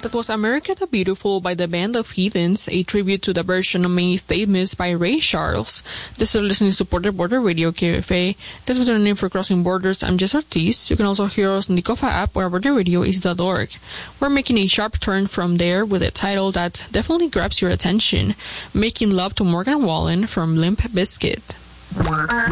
That was America the Beautiful by the Band of Heathens, a tribute to the version made famous by Ray Charles. This is listening to Porter Border Radio, KFA. That's what's our name for Crossing Borders. I'm Jess Ortiz. You can also hear us on the Kofa app or borderradio.org. We're making a sharp turn from there with a title that definitely grabs your attention, Making Love to Morgan Wallen from Limp Bizkit.